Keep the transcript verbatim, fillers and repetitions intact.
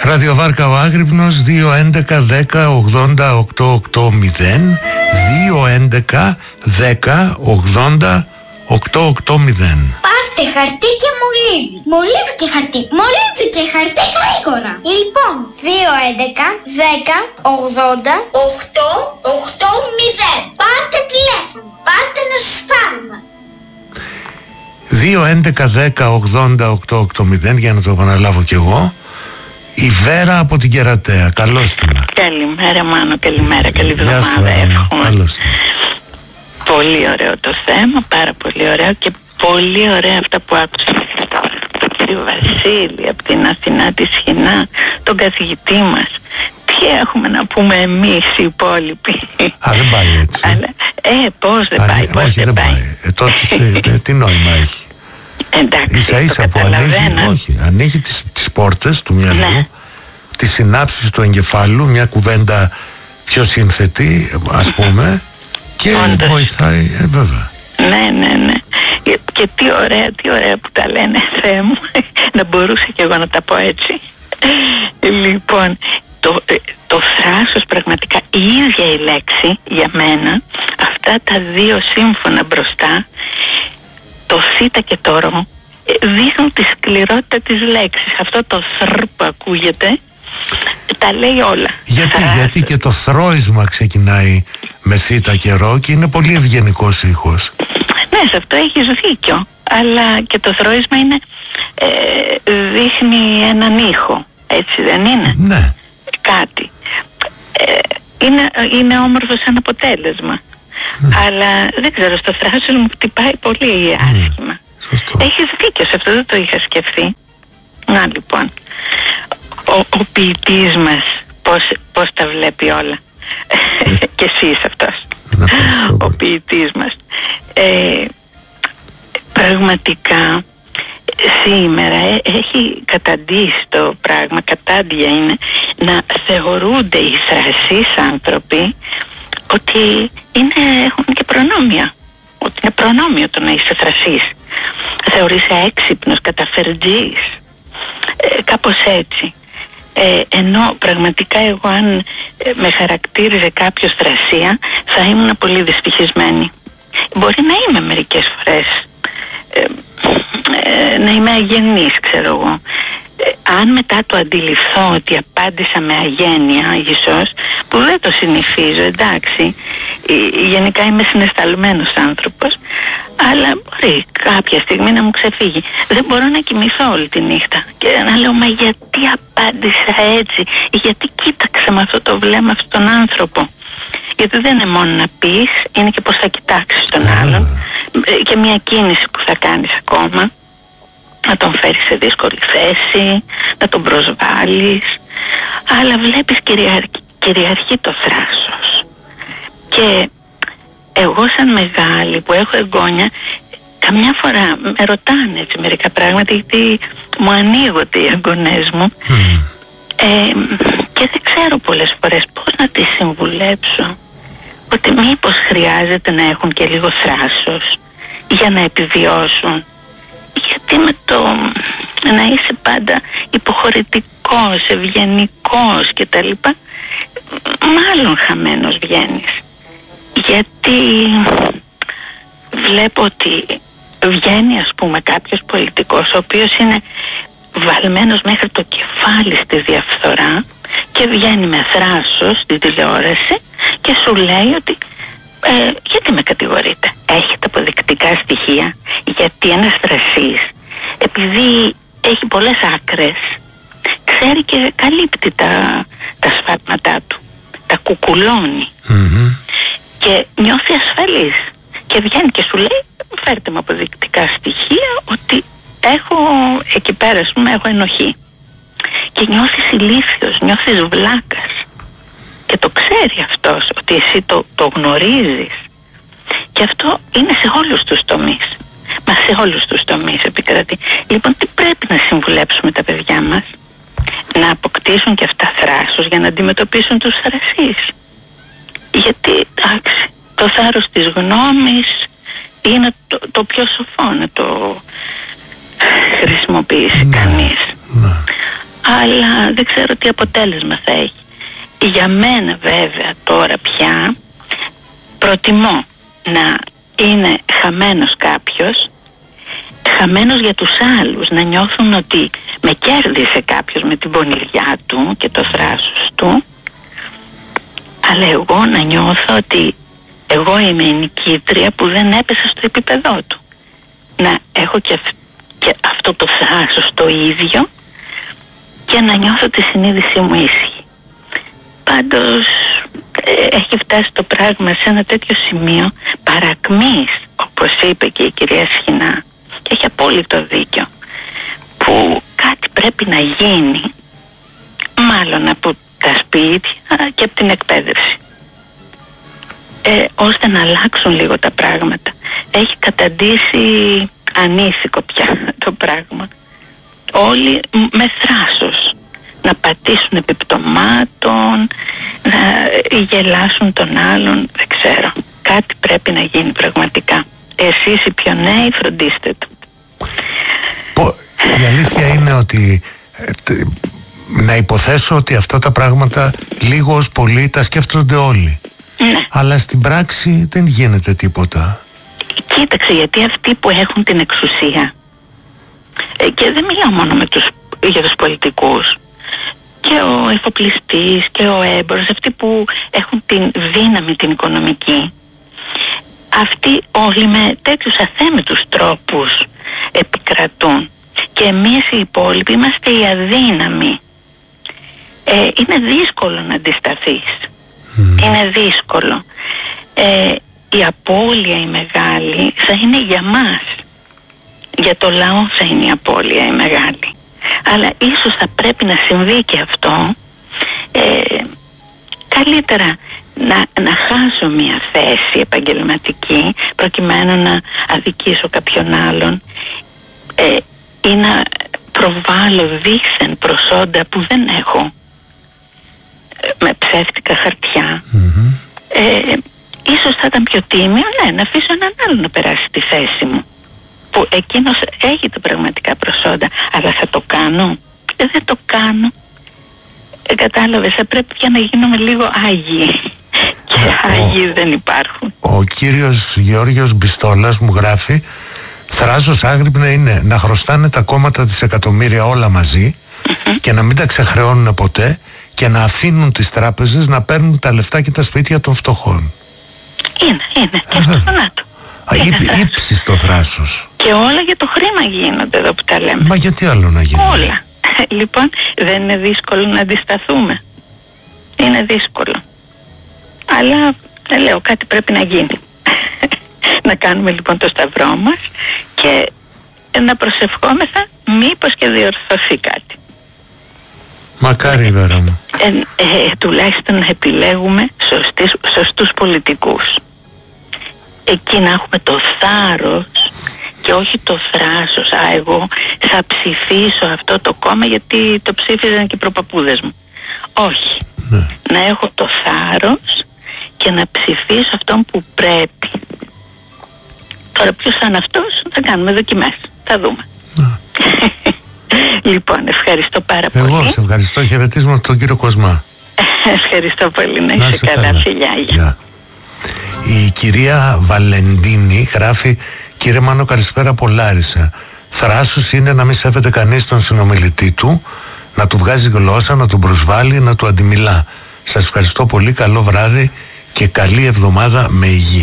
Ραδιοβάρκα ο Άγρυπνος δύο έντεκα δέκα ογδόντα οκτώ οκτώ μηδέν δύο έντεκα δέκα ογδόντα οκτώ οκτώ μηδέν. Πάρτε χαρτί και μολύβι. Μολύβι και χαρτί. Μολύβι και χαρτί γρήγορα. Λοιπόν, δύο έντεκα δέκα ογδόντα οκτώ οκτώ μηδέν. Πάρτε τηλέφωνο. Πάρτε να σας πάρουμε. δύο έντεκα δέκα ογδόντα οκτώ οκτώ μηδέν, για να το επαναλάβω κι εγώ. Η Βέρα από την Κερατέα. Καλώς την. Καλημέρα Μάνο, καλημέρα, καλή εβδομάδα εύχομαι. Καλώς την. Πολύ ωραίο το θέμα, πάρα πολύ ωραίο και πολύ ωραία αυτά που άκουσα τώρα. Τον κύριο Βασίλη από την Αθηνά τη Σχοινά, τον καθηγητή μας. Τι έχουμε να πούμε εμείς οι υπόλοιποι. Α, δεν πάει έτσι. Αλλά, ε, πώς δεν Α, πάει, πώς όχι, δεν δεν πάει. πάει. Ε, τότε ε, τι νόημα έχει. Εντάξει, ίσα ίσα που ανοίγει, όχι, ανοίγει τις, τις πόρτες του μυαλού, ναι. Τις συνάψεις του εγκεφάλου, μια κουβέντα πιο σύνθετη, ας πούμε, και όντως βοηθάει, ε, βέβαια. Ναι, ναι, ναι. Και, και τι ωραία, τι ωραία που τα λένε, Θεέ μου. Να μπορούσα κι εγώ να τα πω έτσι. Λοιπόν, το, το θράσος πραγματικά, η ίδια η λέξη για μένα, αυτά τα δύο σύμφωνα μπροστά, το θήτα και το ρο, δείχνουν τη σκληρότητα της λέξης. Αυτό το θρ που ακούγεται τα λέει όλα. Γιατί, γιατί και το θρώισμα ξεκινάει με θήτα και ρο και είναι πολύ ευγενικός ήχος. Ναι, σε αυτό έχεις δίκιο. Αλλά και το θρώισμα είναι, ε, δείχνει έναν ήχο. Έτσι δεν είναι? Ναι. Κάτι. Ε, είναι, είναι όμορφο σαν αποτέλεσμα. Mm. Αλλά δεν ξέρω, στο θράσος μου χτυπάει πολύ άσχημα. Mm. Έχεις δίκιο, σε αυτό δεν το είχα σκεφτεί. Να λοιπόν, ο, ο ποιητής μας πώς, πώς τα βλέπει όλα. Και εσύ είσαι αυτός. Ο ποιητής μας. Ε, πραγματικά σήμερα ε, έχει καταντήσει το πράγμα, κατάντια είναι, να θεωρούνται οι θρασείς άνθρωποι ότι είναι, έχουν και προνόμια. Ότι είναι προνόμιο το να είσαι θρασής. Θεωρείσαι έξυπνος, καταφερτζής. Ε, κάπως έτσι. Ε, ενώ πραγματικά εγώ αν ε, με χαρακτήριζε κάποιος θρασία θα ήμουν πολύ δυστυχισμένη. Μπορεί να είμαι μερικές φορές ε, ε, να είμαι αγενής, ξέρω εγώ. Ε, αν μετά το αντιληφθώ ότι απάντησα με αγένεια ίσως, που δεν το συνηθίζω, εντάξει, ε, γενικά είμαι συναισθαλμένος άνθρωπος, αλλά μπορεί κάποια στιγμή να μου ξεφύγει. Δεν μπορώ να κοιμηθώ όλη τη νύχτα και να λέω, μα γιατί απάντησα έτσι, γιατί κοίταξα με αυτό το βλέμμα αυτόν τον άνθρωπο. Γιατί δεν είναι μόνο να πεις, είναι και πως θα κοιτάξεις τον άλλον και μια κίνηση που θα κάνεις ακόμα, να τον φέρεις σε δύσκολη θέση, να τον προσβάλλεις, αλλά βλέπεις κυριαρχεί, κυριαρχεί το θράσος. Και εγώ σαν μεγάλη που έχω εγγόνια, καμιά φορά με ρωτάνε έτσι μερικά πράγματα, γιατί μου ανοίγονται οι εγγονές μου mm. ε, και δεν ξέρω πολλές φορές πώς να τις συμβουλέψω ότι μήπως χρειάζεται να έχουν και λίγο θράσος για να επιβιώσουν. Γιατί με το να είσαι πάντα υποχωρητικός, ευγενικός και τα λοιπά, μάλλον χαμένος βγαίνεις. Γιατί βλέπω ότι βγαίνει, ας πούμε, κάποιος πολιτικός ο οποίος είναι βαλμένος μέχρι το κεφάλι στη διαφθορά και βγαίνει με θράσος στη τηλεόραση και σου λέει ότι ε, γιατί με κατηγορείτε, έχετε αποδεικτικά στοιχεία? Γιατί ένας θρασής, επειδή έχει πολλές άκρες, ξέρει και καλύπτει τα, τα σφάλματά του, τα κουκουλώνει mm-hmm. και νιώθει ασφαλής και βγαίνει και σου λέει, φέρτε μου αποδεικτικά στοιχεία ότι έχω εκεί πέρα, ας πούμε, έχω ενοχή. Και νιώθεις ηλίθιος, νιώθεις βλάκας και το ξέρει αυτός ότι εσύ το, το γνωρίζεις. Και αυτό είναι σε όλους τους τομείς. Μα σε όλους τους τομείς επικρατεί. Λοιπόν, τι πρέπει να συμβουλέψουμε τα παιδιά μας? Να αποκτήσουν και αυτά θράσος για να αντιμετωπίσουν τους θρασείς. Γιατί, εντάξει, το θάρρος της γνώμης είναι το, το πιο σοφό να το χρησιμοποιήσει ναι, κανείς. Ναι. αλλά δεν ξέρω τι αποτέλεσμα θα έχει. Για μένα βέβαια τώρα πια προτιμώ να είναι χαμένος κάποιος, χαμένος για τους άλλους, να νιώθουν ότι με κέρδισε κάποιος με την πονηριά του και το θράσος του, αλλά εγώ να νιώθω ότι εγώ είμαι η νικήτρια που δεν έπεσα στο επίπεδό του. Να έχω και, αυ- και αυτό το θράσος το ίδιο και να νιώθω τη συνείδησή μου ήσυχη. Πάντως ε, έχει φτάσει το πράγμα σε ένα τέτοιο σημείο παρακμής, όπως είπε και η κυρία Σχοινά, και έχει απόλυτο δίκιο, που κάτι πρέπει να γίνει, μάλλον από τα σπίτια και από την εκπαίδευση, ε, ώστε να αλλάξουν λίγο τα πράγματα. Έχει καταντήσει ανήθικο πια το πράγμα. Όλοι με θράσος να πατήσουν επιπτωμάτων, να γελάσουν τον άλλον, δεν ξέρω. Κάτι πρέπει να γίνει πραγματικά. Εσείς οι πιο νέοι φροντίστε το. Η αλήθεια είναι ότι ε, να υποθέσω ότι αυτά τα πράγματα λίγο ως πολύ τα σκέφτονται όλοι. Ναι. Αλλά στην πράξη δεν γίνεται τίποτα. Κοίταξε, γιατί αυτοί που έχουν την εξουσία, ε, και δεν μιλάω μόνο με τους, για τους πολιτικούς, και ο εφοπλιστής και ο έμπορος, αυτοί που έχουν την δύναμη την οικονομική, αυτοί όλοι με τέτοιους αθέμητους τρόπους επικρατούν, και εμείς οι υπόλοιποι είμαστε οι αδύναμοι. Ε, είναι δύσκολο να αντισταθείς. Mm. Είναι δύσκολο. Ε, η απώλεια η μεγάλη θα είναι για μας. Για το λαό θα είναι η απώλεια η μεγάλη. Αλλά ίσως θα πρέπει να συμβεί και αυτό. Ε, καλύτερα να, να χάσω μια θέση επαγγελματική προκειμένου να αδικήσω κάποιον άλλον, ε, ή να προβάλλω δίθεν προσόντα που δεν έχω, ε, με ψεύτικα χαρτιά. Mm-hmm. Ε, ίσως θα ήταν πιο τίμιο, ναι, να αφήσω έναν άλλο να περάσει τη θέση μου, που εκείνος έχει τα πραγματικά προσόντα, αλλά θα το κάνω? Ε, δεν το κάνω. Ε, κατάλαβες, θα πρέπει πια να γίνουμε λίγο άγιοι. Και άγιοι δεν υπάρχουν. Ο κύριος Γεώργιος Μπιστόλας μου γράφει: θράσος άγρυπνα είναι να χρωστάνε τα κόμματα δισεκατομμύρια όλα μαζί, mm-hmm. και να μην τα ξεχρεώνουν ποτέ, και να αφήνουν τις τράπεζες να παίρνουν τα λεφτά και τα σπίτια των φτωχών. Είναι, είναι. Και στο θανάτου. Ήψιστο θράσος. Και όλα για το χρήμα γίνονται εδώ που τα λέμε. Μα γιατί άλλο να γίνονται? Όλα. Λοιπόν, δεν είναι δύσκολο να αντισταθούμε. Είναι δύσκολο. Αλλά, δεν λέω, κάτι πρέπει να γίνει. Να κάνουμε λοιπόν το σταυρό μας και να προσευχόμεθα μήπως και διορθωθεί κάτι. Μακάρι, Βέρα μου. Ε, ε, τουλάχιστον να επιλέγουμε σωστούς, σωστούς πολιτικούς. Εκεί να έχουμε το θάρρος και όχι το θράσος. Α, εγώ θα ψηφίσω αυτό το κόμμα γιατί το ψήφιζαν και οι προπαπούδες μου. Όχι. Ναι. Να έχω το θάρρος και να ψηφίσω αυτόν που πρέπει. Τώρα ποιος θα είναι αυτός, θα κάνουμε δοκιμές. Θα δούμε. Ναι. Λοιπόν, ευχαριστώ πάρα πολύ. Εγώ σε ευχαριστώ. Χαιρετίσματα από τον κύριο Κοσμά. Ευχαριστώ πολύ. Να είσαι καλά. καλά. Φιλιά. Yeah. Η κυρία Βαλεντίνη γράφει: κύριε Μάνο, καλησπέρα από Λάρισα. Θράσος είναι να μην σέβεται κανείς τον συνομιλητή του, να του βγάζει γλώσσα, να τον προσβάλλει, να του αντιμιλά. Σας ευχαριστώ πολύ. Καλό βράδυ και καλή εβδομάδα με υγεία.